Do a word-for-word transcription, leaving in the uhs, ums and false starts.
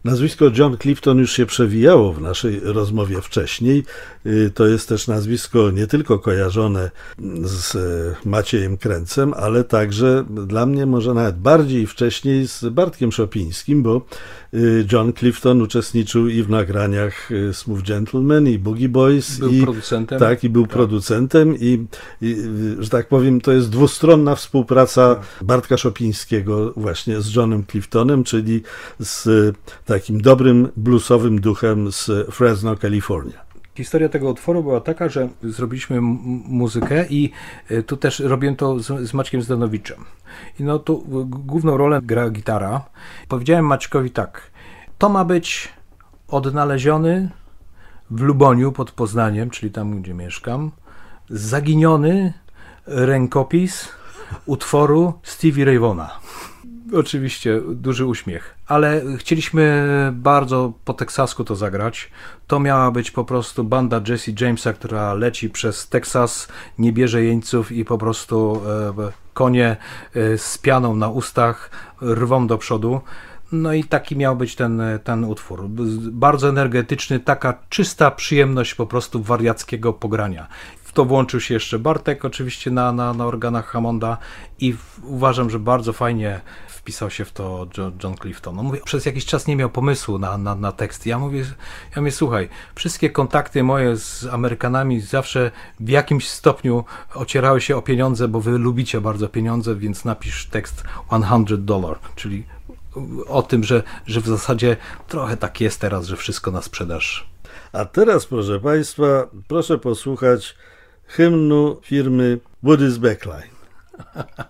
Nazwisko John Clifton już się przewijało w naszej rozmowie wcześniej. To jest też nazwisko nie tylko kojarzone z Maciejem Kręcem, ale także dla mnie może nawet bardziej wcześniej z Bartkiem Szopińskim, bo John Clifton uczestniczył i w nagraniach Smooth Gentleman i Boogie Boys. Był i, producentem. Tak, i był tak. producentem i, i, że tak powiem, to jest dwustronna współpraca tak. Bartka Szopińskiego właśnie z Johnem Cliftonem, czyli z takim dobrym bluesowym duchem z Fresno, Kalifornia. Historia tego utworu była taka, że zrobiliśmy m- muzykę i tu też robiłem to z, z Maćkiem Zdanowiczem. I no tu główną rolę gra gitara. Powiedziałem Maćkowi tak, to ma być odnaleziony w Luboniu pod Poznaniem, czyli tam, gdzie mieszkam, zaginiony rękopis utworu Stevie Ray Vaughna. Oczywiście duży uśmiech, ale chcieliśmy bardzo po teksasku to zagrać. To miała być po prostu banda Jesse Jamesa, która leci przez Teksas, nie bierze jeńców i po prostu e, konie e, z pianą na ustach rwą do przodu. No i taki miał być ten, ten utwór. Bardzo energetyczny, taka czysta przyjemność po prostu wariackiego pogrania. W to włączył się jeszcze Bartek oczywiście na, na, na organach Hammonda i w, uważam, że bardzo fajnie wpisał się w to John, John Clifton. On mówi, przez jakiś czas nie miał pomysłu na, na, na tekst. Ja mówię, ja mówię, słuchaj, wszystkie kontakty moje z Amerykanami zawsze w jakimś stopniu ocierały się o pieniądze, bo wy lubicie bardzo pieniądze, więc napisz tekst sto dolarów, czyli o tym, że, że w zasadzie trochę tak jest teraz, że wszystko na sprzedaż. A teraz, proszę Państwa, proszę posłuchać hymnu firmy Woody's Backline.